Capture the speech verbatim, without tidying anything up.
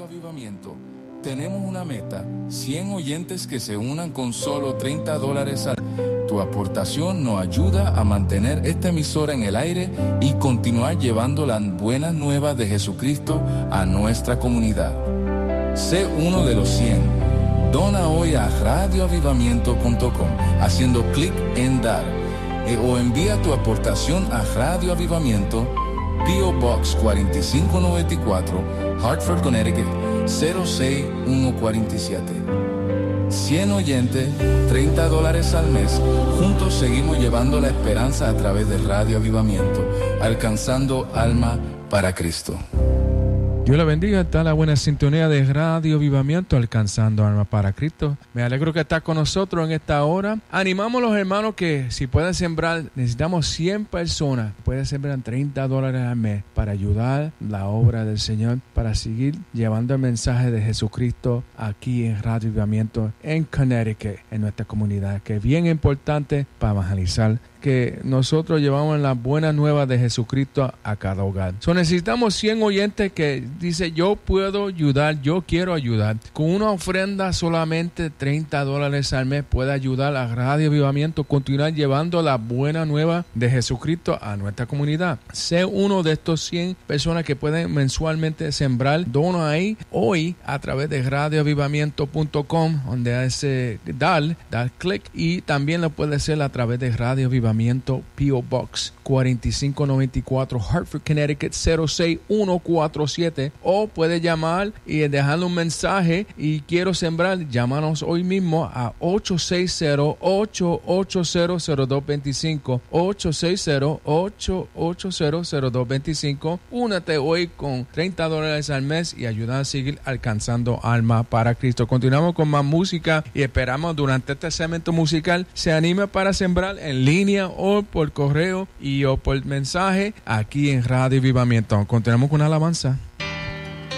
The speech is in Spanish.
Radio Avivamiento tenemos una meta, cien oyentes que se unan con solo treinta dólares al mes. Tu aportación nos ayuda a mantener esta emisora en el aire y continuar llevando las buenas nuevas de Jesucristo a nuestra comunidad. Sé uno de los cien. Dona hoy a radio avivamiento punto com haciendo clic en dar eh, o envía tu aportación a Radio Avivamiento, P O Box cuatro cinco nueve cuatro, Hartford, Connecticut cero seis uno cuatro siete. cien oyentes, treinta dólares al mes. Juntos seguimos llevando la esperanza a través de Radio Avivamiento, alcanzando alma para Cristo. Dios le bendiga, está la buena sintonía de Radio Avivamiento, alcanzando alma para Cristo. Me alegro que está con nosotros en esta hora. Animamos a los hermanos que si pueden sembrar, necesitamos cien personas. Pueden sembrar treinta dólares al mes para ayudar la obra del Señor, para seguir llevando el mensaje de Jesucristo aquí en Radio Avivamiento en Connecticut, en nuestra comunidad, que es bien importante para evangelizar, que nosotros llevamos las buenas nuevas de Jesucristo a cada hogar. So, necesitamos cien oyentes que dice yo puedo ayudar, yo quiero ayudar. Con una ofrenda solamente treinta dólares al mes puede ayudar a Radio Avivamiento a continuar llevando la buena nueva de Jesucristo a nuestra comunidad. Sé uno de estos cien personas que pueden mensualmente sembrar. Dona ahí hoy a través de radio avivamiento punto com, donde hace dar, dar clic, y también lo puede hacer a través de Radio Avivamiento, P O Box cuatro cinco nueve cuatro, Hartford, Connecticut cero seis uno cuatro siete, o puede llamar y dejarle un mensaje y quiero sembrar. Llámanos hoy mismo a ocho seis cero, ocho ocho cero, cero dos dos cinco, ocho seis cero, ocho ocho cero, cero dos dos cinco. Únete hoy con treinta dólares al mes y ayuda a seguir alcanzando alma para Cristo. Continuamos con más música y esperamos durante este segmento musical se anime para sembrar en línea o por correo y o por mensaje aquí en Radio Avivamiento. Continuamos con una alabanza.